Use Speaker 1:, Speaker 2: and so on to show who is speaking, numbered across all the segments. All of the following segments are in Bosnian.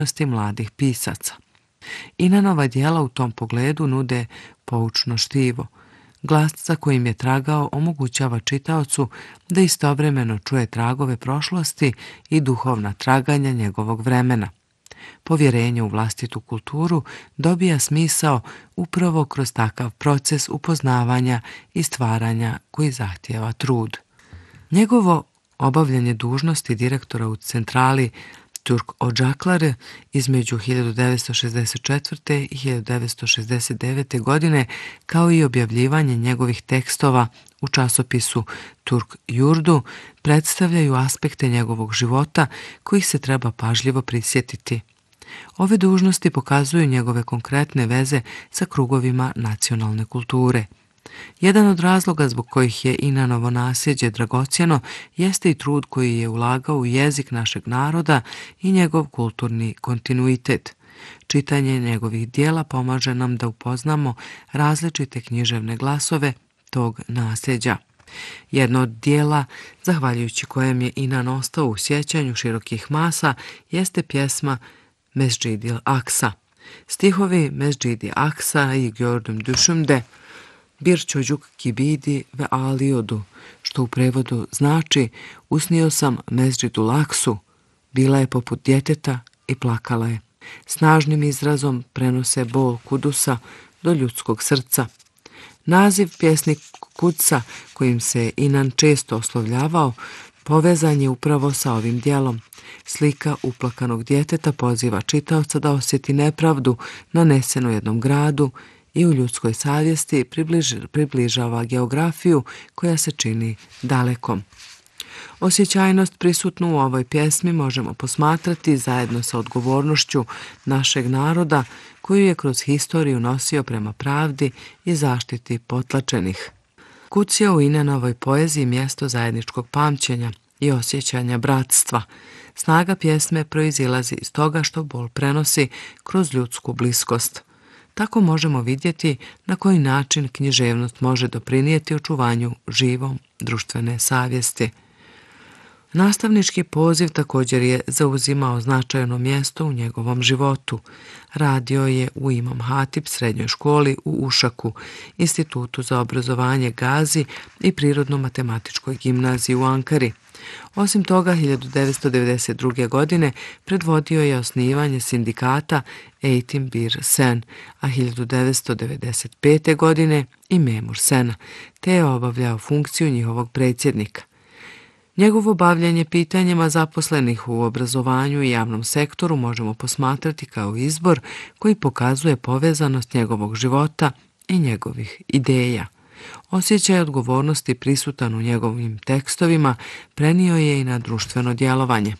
Speaker 1: mladih pisaca. Inanova djela u tom pogledu nude poučno štivo. Glas za kojim je tragao omogućava čitaocu da istovremeno čuje tragove prošlosti i duhovna traganja njegovog vremena. Povjerenje u vlastitu kulturu dobija smisao upravo kroz takav proces upoznavanja i stvaranja koji zahtijeva trud. Njegovo obavljanje dužnosti direktora u centrali Turk Ocakları između 1964. i 1969. godine, kao i objavljivanje njegovih tekstova u časopisu Turk Yurdu, predstavljaju aspekte njegovog života kojih se treba pažljivo prisjetiti. Ove dužnosti pokazuju njegove konkretne veze sa krugovima nacionalne kulture. Jedan od razloga zbog kojih je Inanovo nasljeđe dragocjeno jeste i trud koji je ulagao u jezik našeg naroda i njegov kulturni kontinuitet. Čitanje njegovih dijela pomaže nam da upoznamo različite književne glasove tog nasljeđa. Jedno od dijela, zahvaljujući kojem je Inan ostao u sjećanju širokih masa, jeste pjesma Mescid-i Aksa. Stihovi Mescid-i Aksa i Gördüm Düşümde Bir çocuk gibiydi ve ağlıyordu, što u prevodu znači usnio sam Mesdžidul Aksu, bila je poput djeteta i plakala je. Snažnim izrazom prenose bol Kudusa do ljudskog srca. Naziv pjesnik Kudsa, kojim se Inan često oslovljavao, povezan je upravo sa ovim dijelom. Slika uplakanog djeteta poziva čitaoca da osjeti nepravdu nanesenu jednom gradu i u ljudskoj savjesti približava geografiju koja se čini dalekom. Osjećajnost prisutnu u ovoj pjesmi možemo posmatrati zajedno sa odgovornošću našeg naroda koju je kroz historiju nosio prema pravdi i zaštiti potlačenih. Kuc je u Inanovoj poeziji mjesto zajedničkog pamćenja i osjećanja bratstva. Snaga pjesme proizilazi iz toga što bol prenosi kroz ljudsku bliskost. Tako možemo vidjeti na koji način književnost može doprinijeti očuvanju živom društvene savjesti. Nastavnički poziv također je zauzimao značajno mjesto u njegovom životu. Radio je u Imam Hatip srednjoj školi u Ušaku, Institutu za obrazovanje Gazi i Prirodno-matematičkoj gimnaziji u Ankari. Osim toga, 1992. godine predvodio je osnivanje sindikata Eğitim Bir Sen, a 1995. godine i Memur Sena, te je obavljao funkciju njihovog predsjednika. Njegovo bavljanje pitanjima zaposlenih u obrazovanju i javnom sektoru možemo posmatrati kao izbor koji pokazuje povezanost njegovog života i njegovih ideja. Osjećaj odgovornosti prisutan u njegovim tekstovima prenio je i na društveno djelovanje.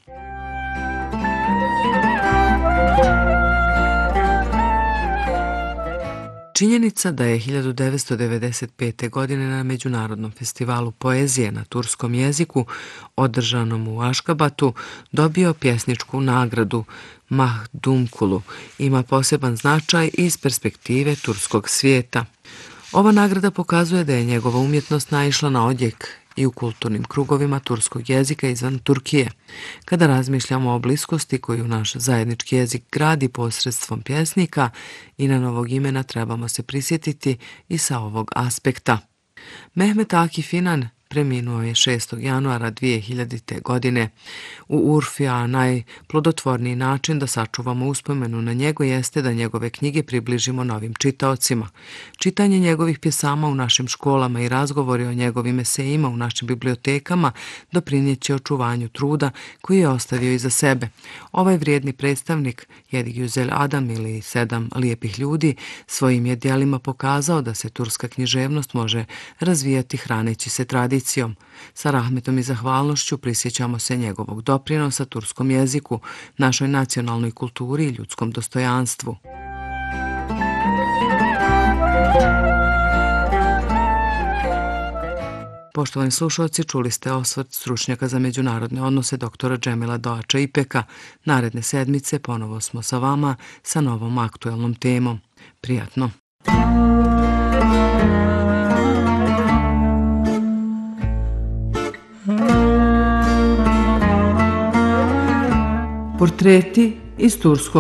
Speaker 1: Činjenica da je 1995. godine na Međunarodnom festivalu poezije na turskom jeziku, održanom u Aškabatu, dobio pjesničku nagradu Mahdumkulu, ima poseban značaj iz perspektive turskog svijeta. Ova nagrada pokazuje da je njegova umjetnost naišla na odjek i u kulturnim krugovima turskog jezika izvan Turkije. Kada razmišljamo o bliskosti koju naš zajednički jezik gradi posredstvom pjesnika, Inanovog imena trebamo se prisjetiti i sa ovog aspekta. Mehmet Akif Inan preminuo je 6. januara 2000. godine. U Urfi, a najplodotvorniji način da sačuvamo uspomenu na njega jeste da njegove knjige približimo novim čitaocima. Čitanje njegovih pjesama u našim školama i razgovori o njegovim esejima u našim bibliotekama doprinijet će očuvanju truda koji je ostavio iza sebe. Ovaj vrijedni predstavnik, Yedi Güzel Adam ili 7 lijepih ljudi, svojim je djelima pokazao da se turska književnost može razvijati hraneći se tradicijom. Sa rahmetom i zahvalnošću prisjećamo se njegovog doprinosa turskom jeziku, našoj nacionalnoj kulturi i ljudskom dostojanstvu. Poštovani slušalci, čuli ste osvrt stručnjaka za međunarodne odnose dr. Džemila Doača Ipeka. Naredne sedmice ponovo smo sa vama sa novom aktuelnom temom. Prijatno! Portreti iz turskog